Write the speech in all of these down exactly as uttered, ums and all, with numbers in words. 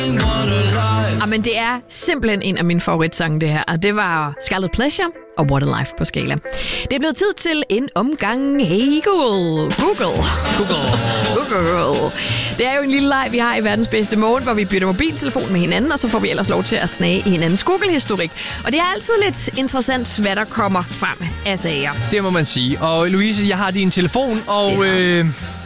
Men det er simpelthen en af mine favoritsange, det her. Og det var Scarlet Pleasure og What a Life på skala. Det er blevet tid til en omgang Hey Google. Google. Google. Google. Det er jo en lille leg, vi har i verdens bedste morgen, hvor vi bytter mobiltelefon med hinanden, og så får vi ellers lov til at snage i hinandens Google-historik. Og det er altid lidt interessant, hvad der kommer frem af sager. Det må man sige. Og Louise, jeg har din telefon, og... Øh,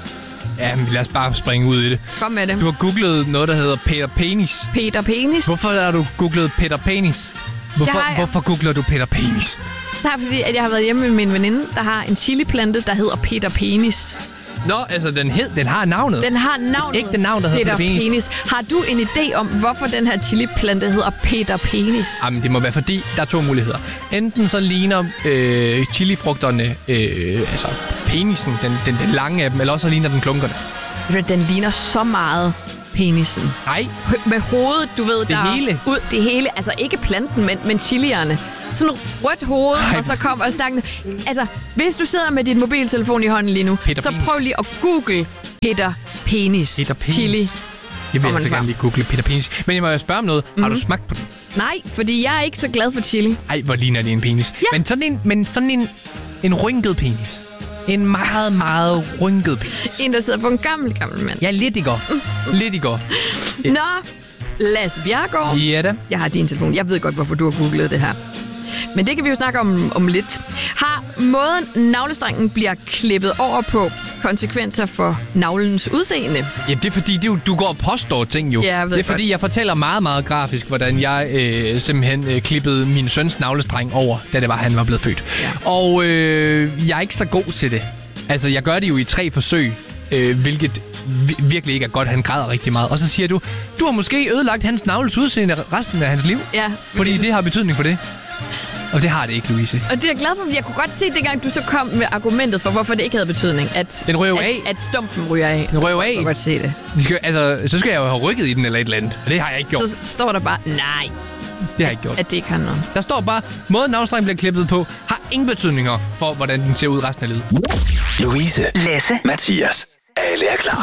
ja, men lad os bare springe ud i det. Kom med det. Du har googlet noget, der hedder Peter Penis. Peter Penis? Hvorfor har du googlet Peter Penis? Hvorfor, jeg... hvorfor googler du Peter Penis? Det er fordi, at jeg har været hjemme med min veninde, der har en chiliplante, der hedder Peter Penis. Nå, altså den, hed, den har navnet. Den har navnet. Ikke den navn, der hedder Peter Peter Penis. Penis. Har du en idé om, hvorfor den her chiliplante hedder Peter Penis? Jamen, det må være fordi, der er to muligheder. Enten så ligner øh, chilifrugterne, øh, altså penisen, den, den, den lange af dem, eller også så ligner den klunkerne. Den ligner så meget penisen. Nej. Med hovedet, du ved, det der hele. Ud, det hele. Altså ikke planten, men, men chilierne. Sådan et rødt hoved, Ej, og så kommer stangen. Altså, hvis du sidder med din mobiltelefon i hånden lige nu, Peter så Penis. prøv lige at google Peter Penis. Peter Penis. Chili. Jeg vil altså gerne lige google Peter Penis. Men jeg må jo spørge om noget. Mm-hmm. Har du smagt på den? Nej, fordi jeg er ikke så glad for chili. Ej, hvor ligner det en penis. Ja. Men sådan en, men sådan en, en rynket penis. En meget, meget rynket penis. En, der sidder på en gammel, gammel mand. Ja, lidt i går. lidt i går. Nå, Lasse Bjerregaard. Ja da. Jeg har din telefon. Jeg ved godt, hvorfor du har googlet det her. Men det kan vi jo snakke om, om lidt. Har måden navlestrengen bliver klippet over på konsekvenser for navlens udseende? Jamen, det er fordi, du, du går og påstår ting jo. Ja, jeg ved det er fordi, godt. jeg fortæller meget, meget grafisk, hvordan jeg øh, simpelthen øh, klippede min søns navlestreng over, da det var, han var blevet født. Ja. Og øh, jeg er ikke så god til det. Altså, jeg gør det jo i tre forsøg, øh, hvilket vi- virkelig ikke er godt. Han græder rigtig meget. Og så siger du, du har måske ødelagt hans navles udseende resten af hans liv. Ja. Fordi det har betydning for det. Og det har det ikke, Louise. Og det er jeg glad for, jeg kunne godt se, dengang du så kom med argumentet for, hvorfor det ikke havde betydning. At, Den ryger jo at, af. At stumpen ryger af. Den ryger jo af. Jeg kunne godt se det. De skal, altså, så skal jeg jo have rykket i den eller et eller andet. Og det har jeg ikke gjort. Så står der bare, nej, Det har jeg ikke gjort. at det ikke har noget. Der står bare, måden navlestrengen bliver klippet på, har ingen betydninger for, hvordan den ser ud resten af livet. Louise, Lasse, Mathias. Alle er klar.